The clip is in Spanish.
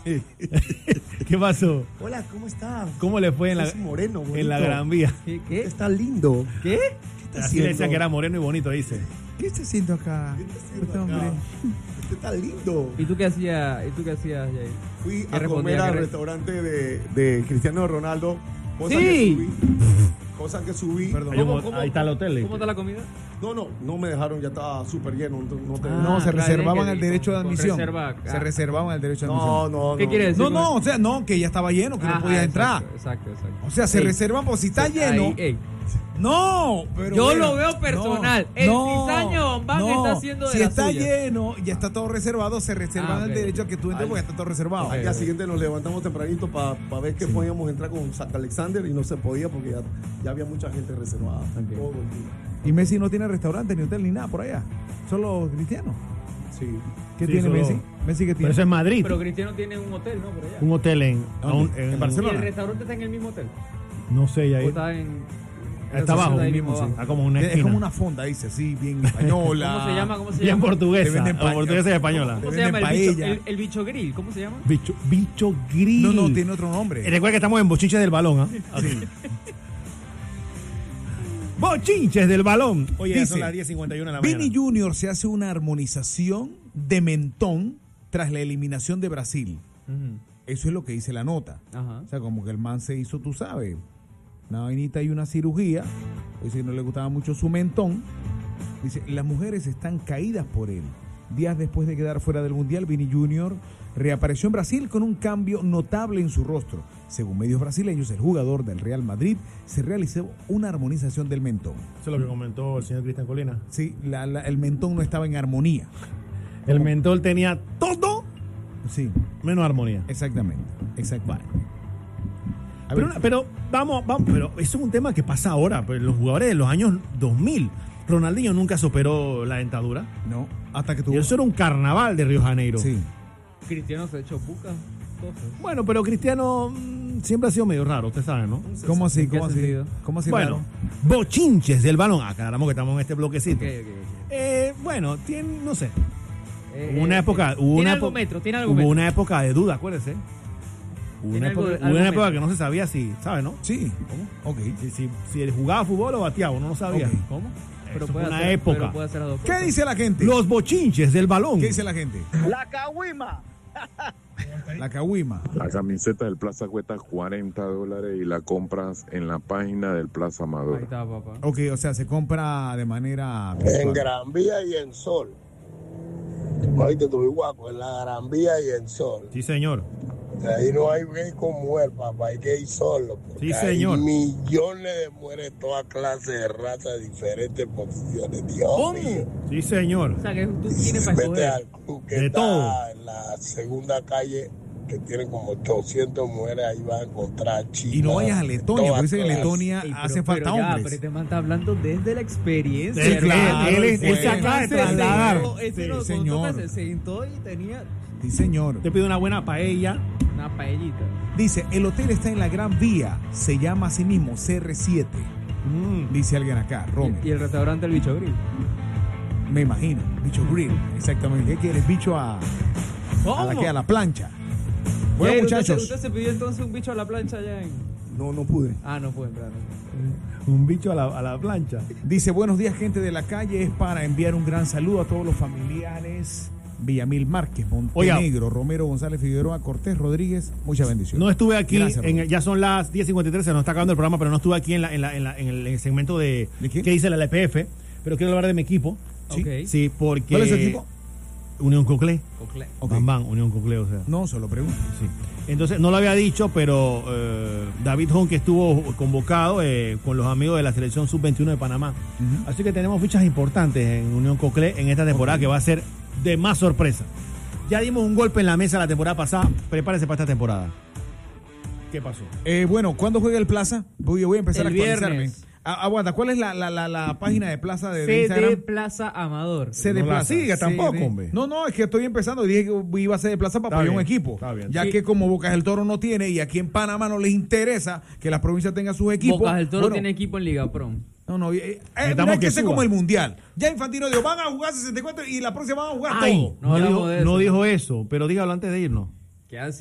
¿Qué pasó? Hola, ¿cómo estás? ¿Cómo le fue Moreno, en la Gran Vía? ¿Qué? Está lindo. ¿Qué? Así le decía que era moreno y bonito, dice. ¿Qué está haciendo acá? Este hombre. Usted está lindo. ¿Y tú qué hacías, Jair? Fui ¿Qué a respondía? comer al ¿Qué restaurante de Cristiano Ronaldo. Sí. Cosa que subí. Perdón. Ahí está el hotel. ¿Cómo está la comida? No me dejaron, ya estaba súper lleno. No, se reservaban el derecho de con admisión. reserva. Se reservaban el derecho de admisión. No. ¿Qué quiere decir? No, o sea, no, que ya estaba lleno, que no podías entrar. Exacto. O sea, se reservan por si está lleno. Ey. No, pero Yo bueno, lo veo personal. El cizaño Van está haciendo de si las está suyas. lleno, ya está todo reservado, se reservan el derecho a que tú entres porque está todo reservado. Al día siguiente nos levantamos tempranito para ver que podíamos entrar con San Alexander y no se podía porque ya había mucha gente reservada. Todo el día. Y Messi no tiene restaurante, ni hotel, ni nada por allá. Solo Cristiano. Sí. ¿Qué Sí, tiene solo- Messi? ¿Messi qué Pero tiene? eso es Madrid. Pero Cristiano tiene un hotel, ¿no? Por allá. Un hotel en ¿En ¿Y Barcelona? el restaurante está en el mismo hotel? No sé, ya ¿O ahí. está en...? Está abajo. Ahí mismo abajo. Está como una Es esquina. como una fonda, dice, así, bien española. ¿Cómo se llama? ¿Cómo se Bien llama? Te portuguesa. venden O portuguesa y española. ¿Cómo Te se llama el venden bicho? paella. El bicho grill, ¿cómo se llama? Bicho grill. No, tiene otro nombre. Recuerda que estamos en Bochinches del Balón, ¿ah? Sí. Bochinches del Balón. Oye, Dice, son las 10:51 de la mañana. Vini Junior se hace una armonización de mentón tras la eliminación de Brasil. Eso es lo que dice la nota. Ajá. O sea, como que el man se hizo, tú sabes, una vainita y una cirugía. Dice que no le gustaba mucho su mentón. Dice, las mujeres están caídas por él. Días después de quedar fuera del Mundial, Vini Junior reapareció en Brasil con un cambio notable en su rostro. Según medios brasileños, el jugador del Real Madrid se realizó una armonización del mentón. Eso es lo que comentó el señor Cristian Colina. Sí, el mentón no estaba en armonía. El mentol tenía todo Sí, menos armonía. exactamente. A ver, Pero vamos, pero eso es un tema que pasa ahora. Pues los jugadores de los años 2000, Ronaldinho nunca superó la dentadura. no, hasta que Y tuvo... eso era un carnaval de Río Janeiro. Sí. Cristiano se ha hecho bucas. Cosas. Bueno, pero Cristiano siempre ha sido medio raro, usted sabe, ¿no? ¿Cómo así? ¿En qué ¿Cómo así? sentido? ¿Cómo así? Bueno, raro? bochinches del balón. Aclaramos que estamos en este bloquecito. Ok. Bueno, tiene, no sé. Eh, Hubo una época. tiene algo metro, tiene algo Hubo metro. una época de duda, acuérdese. Hubo Tiene una algo- época, algo hubo una época metro. que no se sabía si, ¿sabe, no? Sí. ¿Cómo? Ok. Si él jugaba fútbol o bateaba, uno no sabía. Ok. ¿Cómo? Pero Eso puede fue una hacer- época. pero puede hacer las dos ¿Qué cosas. dice la gente? Los bochinches del balón. ¿Qué dice la gente? La cahuima. La cahuima. La camiseta del Plaza cuesta $40 y la compras en la página del Plaza Ahí Amador. está, papá. Ok, o sea, se compra de manera... En Gran Vía y en Sol. Oíste, tú guapo, en la Gran Vía y en Sol. Sí, señor. Ahí no hay gay con mujer, papá, hay gay solo. Porque Sí, señor. Hay millones de mujeres, toda clase de razas, diferentes posiciones. Dios mío. Sí, señor. O sea, que tú tienes para Vete escoger. al club que De está todo. en la segunda calle, que tiene como 800 mujeres, ahí vas a encontrar chicas. Y no vayas a Letonia, toda porque dice que en clase. Letonia Ey, hace falta ya, hombres. pero este man está hablando desde la experiencia. Él, hermano. él pues. se acaba de trasladar. Sí, señor. Se sentó y tenía Sí, señor. Te pido una buena paella. una paellita. Dice, el hotel está en la Gran Vía, se llama a sí mismo CR7. Dice alguien acá, Romy. Y el restaurante El Bicho Grill. Me imagino, bicho grill, exactamente. ¿Qué quieres? Bicho a la que a la plancha. Bueno, Ey, muchachos. ¿Usted se pidió entonces un bicho a la plancha allá en...? No pude. Ah, no puede entrar. Un bicho a la plancha. Dice, buenos días, gente de la calle. Es para enviar un gran saludo a todos los familiares. Villamil Márquez, Montenegro, Romero González Figueroa, Cortés Rodríguez. Muchas bendiciones. No estuve aquí, Gracias, Romy. ya son las 10:53, se nos está acabando el programa, pero no estuve aquí en el segmento de qué? qué dice la LPF, pero quiero hablar de mi equipo. Sí. Ok. Sí, porque... ¿Cuál es su equipo? Unión Coclé. Ok. Bam, bam, Unión Coclé, o sea. No, solo pregunto. Sí. Entonces, no lo había dicho, pero David Hon, que estuvo convocado con los amigos de la selección sub-21 de Panamá. Así que tenemos fichas importantes en Unión Coclé en esta temporada que va a ser de más sorpresa. Ya dimos un golpe en la mesa la temporada pasada, prepárese para esta temporada. ¿Qué pasó? Bueno, ¿cuándo juega el Plaza? Voy a empezar El a actualizarme. viernes. Aguanta, ¿cuál es la página de Plaza de CD Instagram? Plaza Amador. CD No la Plaza. siga tampoco, CD. hombre. No, es que estoy empezando. Dije que iba a ser de Plaza para Está apoyar un bien, equipo. está bien. Ya Sí. que como Bocas del Toro no tiene y aquí en Panamá no les interesa que las provincias tengan sus equipos. Bocas del Toro bueno, tiene equipo en Liga Pro. No, Necesitamos hay que que ser suba. como el Mundial. Ya Infantino dijo, van a jugar 64 y la próxima van a jugar Ay, todo. No hablamos dijo, de eso. no dijo eso, pero dígalo antes de irnos. ¿Qué hace?